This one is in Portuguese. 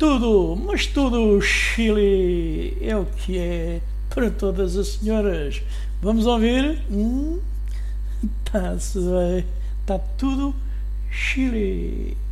Tudo, mas tudo Chile é o que é para todas as senhoras. Vamos ouvir? Tá-se bem. Está tudo Chile.